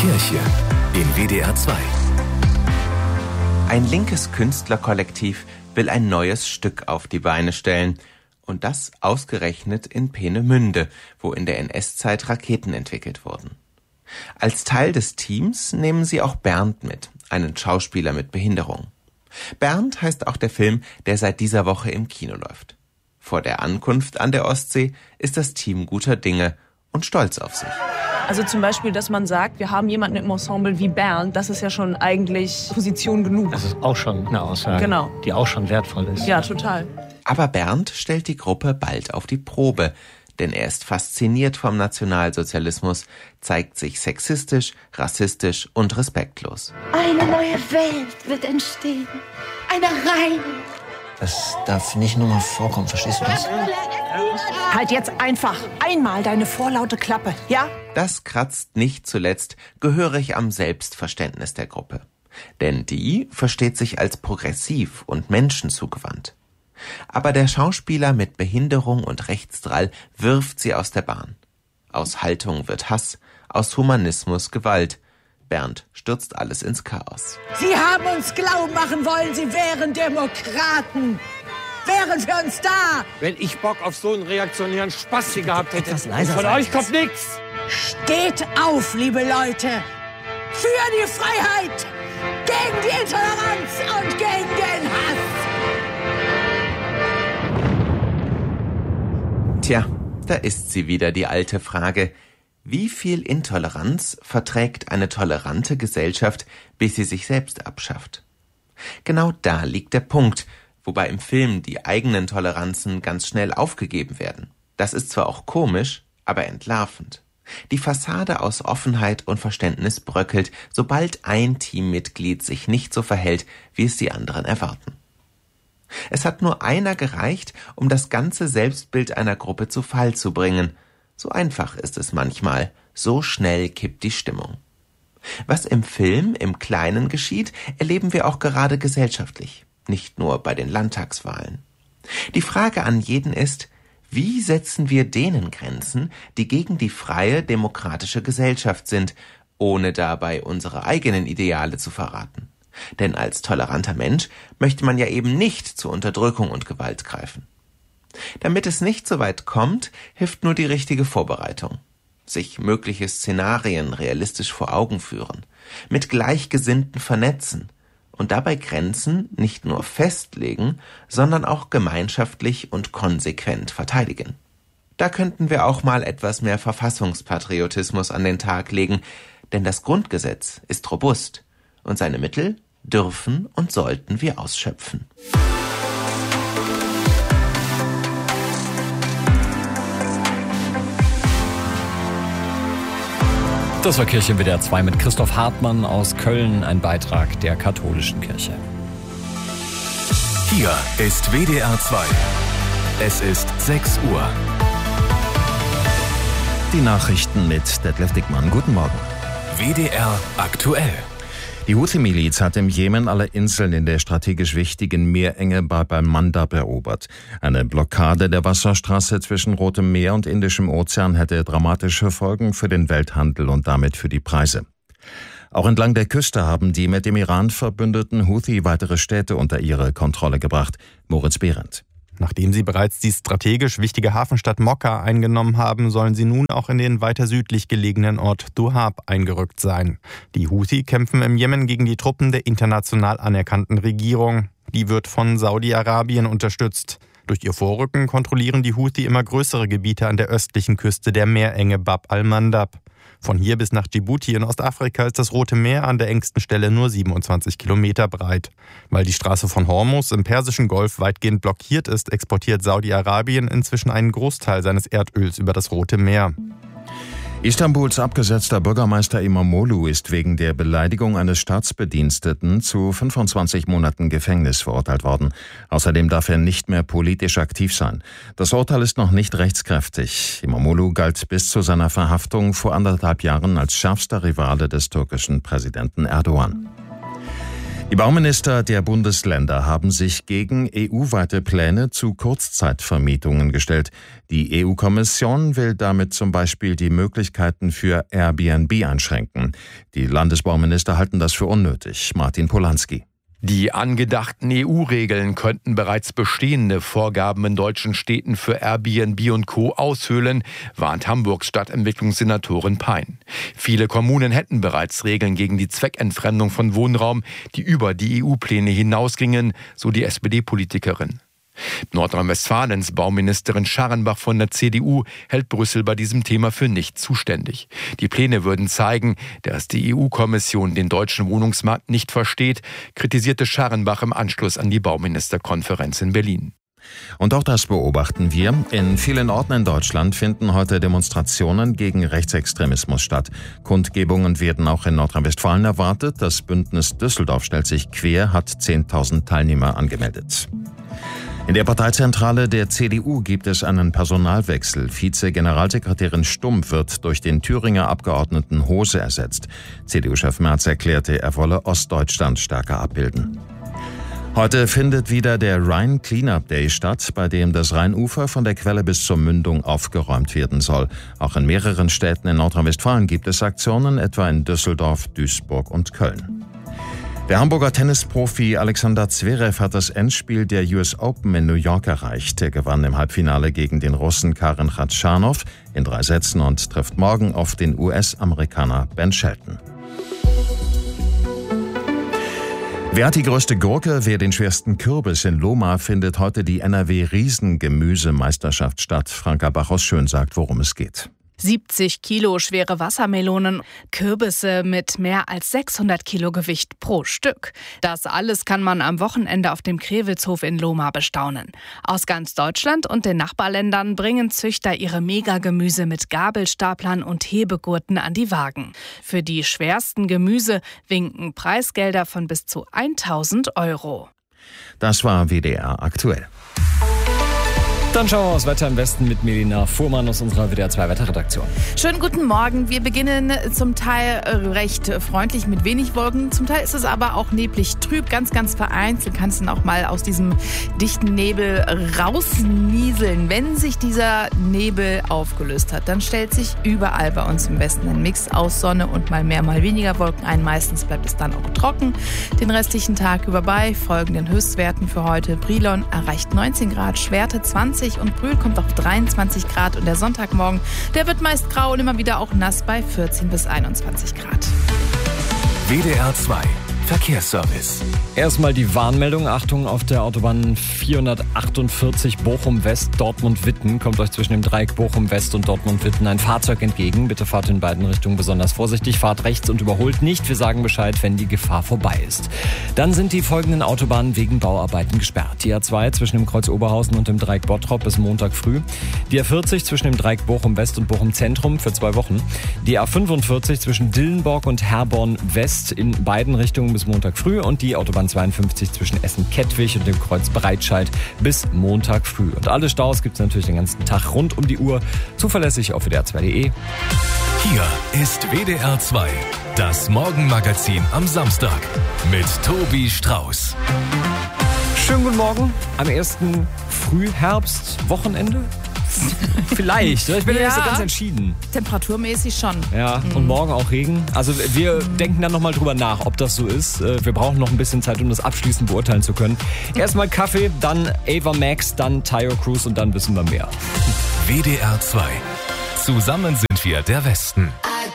Kirche in WDR 2. Ein linkes Künstlerkollektiv will ein neues Stück auf die Beine stellen. Und das ausgerechnet in Peenemünde, wo in der NS-Zeit Raketen entwickelt wurden. Als Teil des Teams nehmen sie auch Bernd mit, einen Schauspieler mit Behinderung. Bernd heißt auch der Film, der seit dieser Woche im Kino läuft. Vor der Ankunft an der Ostsee ist das Team guter Dinge und stolz auf sich. Also zum Beispiel, dass man sagt, wir haben jemanden im Ensemble wie Bernd, das ist ja schon eigentlich Position genug. Das ist auch schon eine Aussage, genau, die auch schon wertvoll ist. Ja, total. Aber Bernd stellt die Gruppe bald auf die Probe, denn er ist fasziniert vom Nationalsozialismus, zeigt sich sexistisch, rassistisch und respektlos. Eine neue Welt wird entstehen, eine reine. Das darf nicht nur mal vorkommen, verstehst du das? Halt jetzt einfach einmal deine vorlaute Klappe, ja? Das kratzt nicht zuletzt gehörig am Selbstverständnis der Gruppe. Denn die versteht sich als progressiv und menschenzugewandt. Aber der Schauspieler mit Behinderung und Rechtsdrall wirft sie aus der Bahn. Aus Haltung wird Hass, aus Humanismus Gewalt. Bernd stürzt alles ins Chaos. Sie haben uns glauben machen wollen, Sie wären Demokraten. Wären für uns da. Wenn ich Bock auf so einen reaktionären Spasti gehabt hätte, von euch kommt nichts. Steht auf, liebe Leute. Für die Freiheit, gegen die Intoleranz und gegen den Hass. Tja, da ist sie wieder, die alte Frage. Wie viel Intoleranz verträgt eine tolerante Gesellschaft, bis sie sich selbst abschafft? Genau da liegt der Punkt, wobei im Film die eigenen Toleranzen ganz schnell aufgegeben werden. Das ist zwar auch komisch, aber entlarvend. Die Fassade aus Offenheit und Verständnis bröckelt, sobald ein Teammitglied sich nicht so verhält, wie es die anderen erwarten. Es hat nur einer gereicht, um das ganze Selbstbild einer Gruppe zu Fall zu bringen. So einfach ist es manchmal, so schnell kippt die Stimmung. Was im Film im Kleinen geschieht, erleben wir auch gerade gesellschaftlich, nicht nur bei den Landtagswahlen. Die Frage an jeden ist, wie setzen wir denen Grenzen, die gegen die freie, demokratische Gesellschaft sind, ohne dabei unsere eigenen Ideale zu verraten? Denn als toleranter Mensch möchte man ja eben nicht zu Unterdrückung und Gewalt greifen. Damit es nicht so weit kommt, hilft nur die richtige Vorbereitung. Sich mögliche Szenarien realistisch vor Augen führen, mit Gleichgesinnten vernetzen und dabei Grenzen nicht nur festlegen, sondern auch gemeinschaftlich und konsequent verteidigen. Da könnten wir auch mal etwas mehr Verfassungspatriotismus an den Tag legen, denn das Grundgesetz ist robust und seine Mittel dürfen und sollten wir ausschöpfen. Das war Kirche in WDR 2 mit Christoph Hartmann aus Köln, ein Beitrag der katholischen Kirche. Hier ist WDR 2. Es ist 6 Uhr. Die Nachrichten mit Detlef Dickmann. Guten Morgen. WDR aktuell. Die Houthi-Miliz hat im Jemen alle Inseln in der strategisch wichtigen Meerenge Bab al-Mandab erobert. Eine Blockade der Wasserstraße zwischen Rotem Meer und Indischem Ozean hätte dramatische Folgen für den Welthandel und damit für die Preise. Auch entlang der Küste haben die mit dem Iran verbündeten Houthi weitere Städte unter ihre Kontrolle gebracht. Moritz Behrendt. Nachdem sie bereits die strategisch wichtige Hafenstadt Mokka eingenommen haben, sollen sie nun auch in den weiter südlich gelegenen Ort Duhab eingerückt sein. Die Houthi kämpfen im Jemen gegen die Truppen der international anerkannten Regierung. Die wird von Saudi-Arabien unterstützt. Durch ihr Vorrücken kontrollieren die Houthi immer größere Gebiete an der östlichen Küste der Meerenge Bab al-Mandab. Von hier bis nach Djibouti in Ostafrika ist das Rote Meer an der engsten Stelle nur 27 Kilometer breit. Weil die Straße von Hormuz im Persischen Golf weitgehend blockiert ist, exportiert Saudi-Arabien inzwischen einen Großteil seines Erdöls über das Rote Meer. Istanbuls abgesetzter Bürgermeister İmamoğlu ist wegen der Beleidigung eines Staatsbediensteten zu 25 Monaten Gefängnis verurteilt worden. Außerdem darf er nicht mehr politisch aktiv sein. Das Urteil ist noch nicht rechtskräftig. İmamoğlu galt bis zu seiner Verhaftung vor 1,5 Jahren als schärfster Rivale des türkischen Präsidenten Erdogan. Die Bauminister der Bundesländer haben sich gegen EU-weite Pläne zu Kurzzeitvermietungen gestellt. Die EU-Kommission will damit zum Beispiel die Möglichkeiten für Airbnb einschränken. Die Landesbauminister halten das für unnötig. Martin Polanski. Die angedachten EU-Regeln könnten bereits bestehende Vorgaben in deutschen Städten für Airbnb und Co. aushöhlen, warnt Hamburgs Stadtentwicklungssenatorin Pein. Viele Kommunen hätten bereits Regeln gegen die Zweckentfremdung von Wohnraum, die über die EU-Pläne hinausgingen, so die SPD-Politikerin. Nordrhein-Westfalens Bauministerin Scharrenbach von der CDU hält Brüssel bei diesem Thema für nicht zuständig. Die Pläne würden zeigen, dass die EU-Kommission den deutschen Wohnungsmarkt nicht versteht, kritisierte Scharrenbach im Anschluss an die Bauministerkonferenz in Berlin. Und auch das beobachten wir. In vielen Orten in Deutschland finden heute Demonstrationen gegen Rechtsextremismus statt. Kundgebungen werden auch in Nordrhein-Westfalen erwartet. Das Bündnis Düsseldorf stellt sich quer, hat 10.000 Teilnehmer angemeldet. In der Parteizentrale der CDU gibt es einen Personalwechsel. Vize-Generalsekretärin Stumpf wird durch den Thüringer Abgeordneten Hose ersetzt. CDU-Chef Merz erklärte, er wolle Ostdeutschland stärker abbilden. Heute findet wieder der Rhine Cleanup Day statt, bei dem das Rheinufer von der Quelle bis zur Mündung aufgeräumt werden soll. Auch in mehreren Städten in Nordrhein-Westfalen gibt es Aktionen, etwa in Düsseldorf, Duisburg und Köln. Der Hamburger Tennisprofi Alexander Zverev hat das Endspiel der US Open in New York erreicht. Er gewann im Halbfinale gegen den Russen Karen Khachanov in 3 Sätzen und trifft morgen auf den US-Amerikaner Ben Shelton. Wer hat die größte Gurke, wer den schwersten Kürbis? In Lohmar findet heute die NRW-Riesengemüsemeisterschaft statt. Franka Bach aus Schön sagt, worum es geht. 70 Kilo schwere Wassermelonen, Kürbisse mit mehr als 600 Kilo Gewicht pro Stück. Das alles kann man am Wochenende auf dem Krewelshof in Lohmar bestaunen. Aus ganz Deutschland und den Nachbarländern bringen Züchter ihre Megagemüse mit Gabelstaplern und Hebegurten an die Wagen. Für die schwersten Gemüse winken Preisgelder von bis zu 1.000 €. Das war WDR aktuell. Dann schauen wir aufs Wetter im Westen mit Melina Fuhrmann aus unserer WDR 2 Wetterredaktion. Schönen guten Morgen. Wir beginnen zum Teil recht freundlich mit wenig Wolken. Zum Teil ist es aber auch neblig trüb, ganz, ganz vereinzelt. Kannst du auch mal aus diesem dichten Nebel rausnieseln. Wenn sich dieser Nebel aufgelöst hat, dann stellt sich überall bei uns im Westen ein Mix aus Sonne und mal mehr, mal weniger Wolken ein. Meistens bleibt es dann auch trocken. Den restlichen Tag über bei folgenden Höchstwerten für heute. Brilon erreicht 19 Grad, Schwerte 20 und Brühl kommt auf 23 Grad. Und der Sonntagmorgen, der wird meist grau und immer wieder auch nass bei 14 bis 21 Grad. WDR 2 Verkehrsservice. Erstmal die Warnmeldung. Achtung, auf der Autobahn 448 Bochum-West, Dortmund-Witten kommt euch zwischen dem Dreieck Bochum-West und Dortmund-Witten ein Fahrzeug entgegen. Bitte fahrt in beiden Richtungen besonders vorsichtig, fahrt rechts und überholt nicht. Wir sagen Bescheid, wenn die Gefahr vorbei ist. Dann sind die folgenden Autobahnen wegen Bauarbeiten gesperrt. Die A2 zwischen dem Kreuz Oberhausen und dem Dreieck Bottrop bis Montag früh. Die A40 zwischen dem Dreieck Bochum-West und Bochum-Zentrum für 2 Wochen. Die A45 zwischen Dillenborg und Herborn-West in beiden Richtungen bis Montag früh und die Autobahn 52 zwischen Essen-Kettwig und dem Kreuz Breitscheid bis Montag früh. Und alle Staus gibt es natürlich den ganzen Tag rund um die Uhr. Zuverlässig auf WDR2.de. Hier ist WDR 2, das Morgenmagazin am Samstag mit Tobi Strauß. Schönen guten Morgen am ersten Frühherbst-Wochenende. Vielleicht, ich bin ja nicht so ganz entschieden. Temperaturmäßig schon. Ja, und morgen auch Regen. Also wir denken dann nochmal drüber nach, ob das so ist. Wir brauchen noch ein bisschen Zeit, um das abschließend beurteilen zu können. Erstmal Kaffee, dann Ava Max, dann Tayo Cruz und dann wissen wir mehr. WDR 2. Zusammen sind wir der Westen.